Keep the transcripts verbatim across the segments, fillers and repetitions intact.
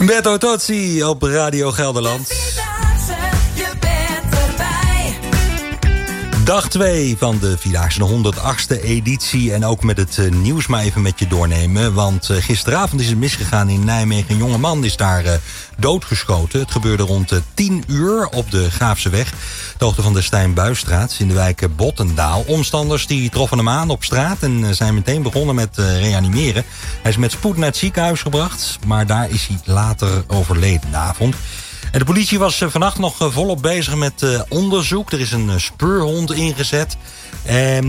Beto Tozzi op Radio Gelderland. Dag twee van de Vierdaagse, de honderdachtste editie. En ook met het uh, nieuws maar even met je doornemen. Want uh, gisteravond is het misgegaan in Nijmegen. Een jonge man is daar uh, doodgeschoten. Het gebeurde rond uh, tien uur op de Graafseweg. De hoogte van de Stijn-Buisstraat in de wijk Bottendaal. Omstanders die troffen hem aan op straat en uh, zijn meteen begonnen met uh, reanimeren. Hij is met spoed naar het ziekenhuis gebracht. Maar daar is hij later overleden de avond. En de politie was vannacht nog volop bezig met uh, onderzoek. Er is een uh, speurhond ingezet. En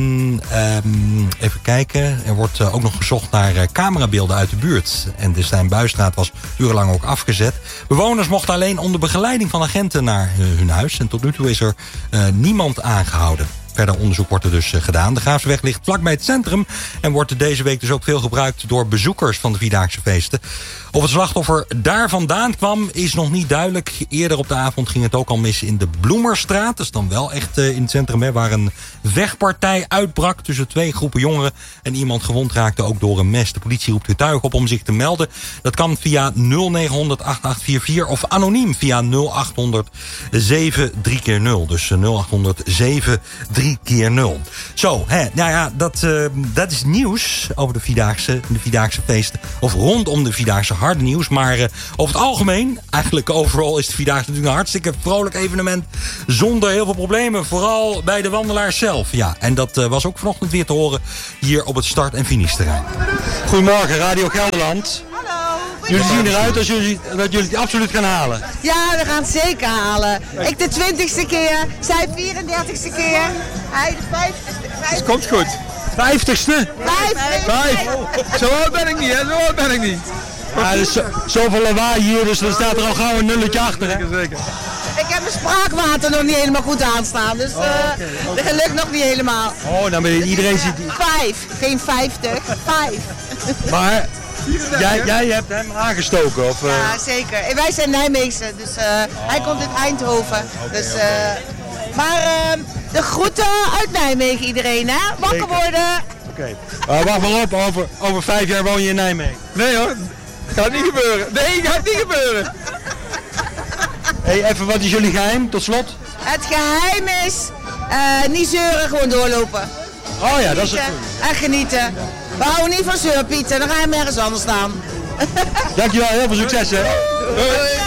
um, even kijken, er wordt uh, ook nog gezocht naar uh, camerabeelden uit de buurt. En de Stijn-Buisstraat was urenlang ook afgezet. Bewoners mochten alleen onder begeleiding van agenten naar uh, hun huis. En tot nu toe is er uh, niemand aangehouden. Verder onderzoek wordt er dus gedaan. De Graafseweg ligt vlakbij het centrum en wordt deze week dus ook veel gebruikt door bezoekers van de Vierdaagse feesten. Of het slachtoffer daar vandaan kwam is nog niet duidelijk. Eerder op de avond ging het ook al mis in de Bloemerstraat. Dat is dan wel echt in het centrum, hè, waar een vechtpartij uitbrak tussen twee groepen jongeren. En iemand gewond raakte ook door een mes. De politie roept getuigen op om zich te melden. Dat kan via nul negen honderd acht acht vier vier of anoniem via nul acht honderd zeven drie keer nul. Dus nul acht honderd zeven drie keer nul. Zo, hè, nou ja, dat, uh, dat is nieuws over de Vierdaagse, de Vierdaagse feesten. Of rondom de Vierdaagse, harde nieuws. Maar uh, over het algemeen, eigenlijk overal is de Vierdaagse natuurlijk een hartstikke vrolijk evenement. Zonder heel veel problemen. Vooral bij de wandelaars zelf. Ja, en dat uh, was ook vanochtend weer te horen hier op het start- en finishterrein. Goedemorgen, Radio Gelderland. Hallo. Jullie zien eruit als jullie, dat jullie het absoluut gaan halen. Ja, we gaan het zeker halen. Ik de twintigste keer, zij vierendertigste keer, hij de vijftigste. Het komt goed. Vijftigste? Vijf. Vijf. Zo oud ben ik niet, hè? Zo oud ben ik niet. Ja, er is zo, zoveel lawaai hier, dus er staat er al gauw een nulletje achter. Hè? Zeker. Ik heb mijn spraakwater nog niet helemaal goed aanstaan, dus uh, oh, okay. Dat lukt nog niet helemaal. Oh, dan ben je, iedereen ziet... Vijf, geen vijftig, vijf. Maar... Jij, jij hebt hem aangestoken? Of, uh... Ja, zeker. En wij zijn Nijmeegse, dus uh, oh. Hij komt uit Eindhoven. Okay, dus, uh, maar uh, de groeten uit Nijmegen iedereen, hè? Wakker zeker. Worden. Oké. Okay. Uh, wacht maar op, over, over vijf jaar woon je in Nijmegen. Nee hoor, gaat niet gebeuren. Nee, gaat niet gebeuren. Hey, even, wat is jullie geheim, tot slot? Het geheim is uh, niet zeuren, gewoon doorlopen. Oh ja, genieten. Dat is het goede. En genieten. We houden niet van zeurpieten, dan ga je ergens anders staan. Dankjewel, heel veel succes hè. Doei.